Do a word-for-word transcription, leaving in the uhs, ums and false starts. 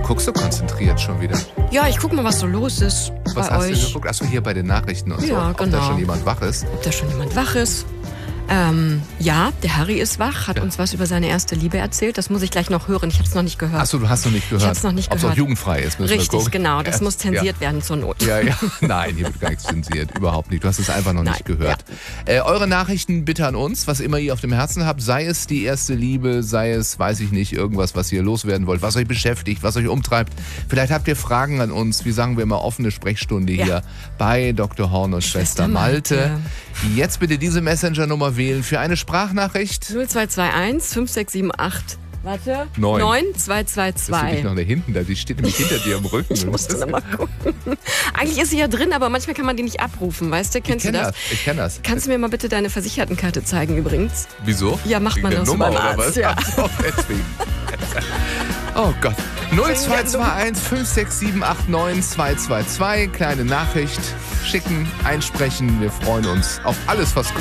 guckst so konzentriert schon wieder? Ja, ich guck mal, was so los ist Was bei hast euch. du geguckt? Achso, hier bei den Nachrichten und Ja, so. Ob genau. da schon jemand wach ist. Ob da schon jemand wach ist. Ähm, ja, der Harry ist wach, hat Ja. uns was über seine erste Liebe erzählt. Das muss ich gleich noch hören. Ich habe es noch nicht gehört. Achso, du hast noch nicht gehört. Ich hab's noch nicht Ob es auch gehört. jugendfrei ist, müssen wir Richtig, gucken. genau. Das Ja. muss zensiert werden zur Not. Ja, ja. Nein, hier wird gar nichts zensiert. Überhaupt nicht. Du hast es einfach noch nicht Nein, gehört. Äh, eure Nachrichten bitte an uns, was immer ihr auf dem Herzen habt. Sei es die erste Liebe, sei es, weiß ich nicht, irgendwas, was ihr loswerden wollt, was euch beschäftigt, was euch umtreibt. Vielleicht habt ihr Fragen an uns. Wie sagen wir immer, offene Sprechstunde Ja. hier bei Doktor Horn und Schwester, Schwester Malte. Malte. Jetzt bitte diese Messenger-Nummer wählen für eine Sprachnachricht. null zwei zwei eins fünf sechs sieben acht. Warte. Neun. neun zwei zwei Bist du nicht zwei. noch da hinten? Da, die steht nämlich hinter dir am Rücken. Ich muss das mal gucken. Eigentlich ist sie ja drin, aber manchmal kann man die nicht abrufen, weißt du? Ich Kennst du kenne das? das. Ich kenne das. Kannst du mir mal bitte deine Versichertenkarte zeigen übrigens? Wieso? Ja, macht Wegen man der doch so Nummer beim oder Arzt, was? ja. Ach so, deswegen. Oh Gott. null zwei zwei eins fünf sechs sieben acht neun zwei zwei zwei. Kleine Nachricht schicken, einsprechen. Wir freuen uns auf alles, was